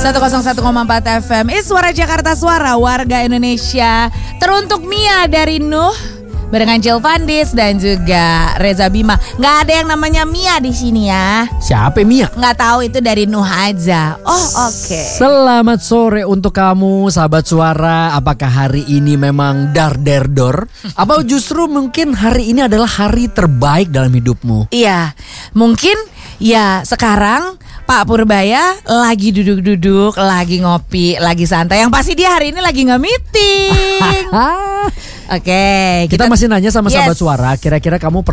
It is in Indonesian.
101,4 FM Suara Jakarta, suara warga Indonesia. Teruntuk Mia dari Nuh barengan Jill Vandis dan juga Reza Bima. Nggak ada yang namanya Mia di sini ya. Siapa Mia? Nggak tahu, itu dari Nuh aja. Oh oke. Selamat sore untuk kamu sahabat suara. Apakah hari ini memang dar der dor? Apa justru mungkin hari ini adalah hari terbaik dalam hidupmu? Iya, mungkin ya sekarang Pak Purbaya lagi duduk-duduk, lagi ngopi, lagi santai. Yang pasti dia hari ini lagi nggak meeting. Oke, Kita masih nanya sama sahabat Yes. suara, kira-kira kamu